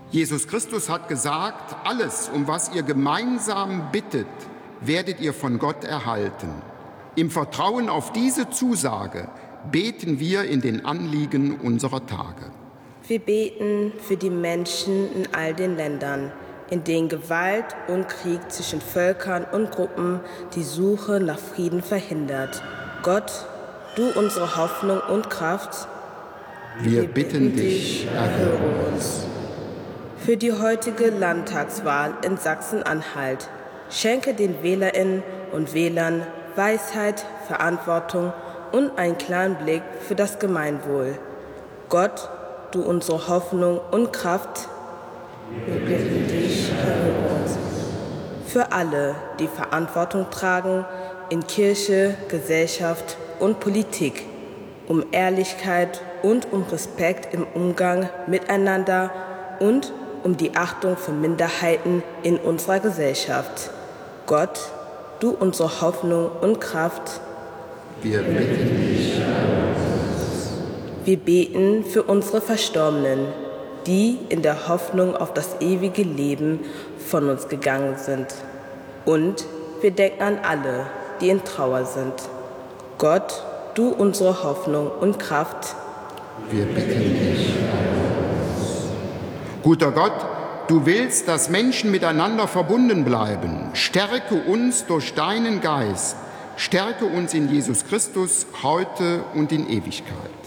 Jesus Christus hat gesagt, alles, um was ihr gemeinsam bittet, werdet ihr von Gott erhalten. Im Vertrauen auf diese Zusage beten wir in den Anliegen unserer Tage. Wir beten für die Menschen in all den Ländern, in denen Gewalt und Krieg zwischen Völkern und Gruppen die Suche nach Frieden verhindert. Gott, du unsere Hoffnung und Kraft, wir bitten dich, erhöre uns. Für die heutige Landtagswahl in Sachsen-Anhalt schenke den Wählerinnen und Wählern Weisheit, Verantwortung und einen klaren Blick für das Gemeinwohl. Gott, du unsere Hoffnung und Kraft, wir bitten dich, erhöre uns. Für alle, die Verantwortung tragen in Kirche, Gesellschaft und Politik, um Ehrlichkeit und um Respekt im Umgang miteinander und um die Achtung für Minderheiten in unserer Gesellschaft. Gott, du unsere Hoffnung und Kraft, wir bitten dich. Wir beten für unsere Verstorbenen, die in der Hoffnung auf das ewige Leben von uns gegangen sind. Und wir denken an alle, die in Trauer sind. Gott, du unsere Hoffnung und Kraft, wir bitten dich. Guter Gott, du willst, dass Menschen miteinander verbunden bleiben. Stärke uns durch deinen Geist. Stärke uns in Jesus Christus heute und in Ewigkeit.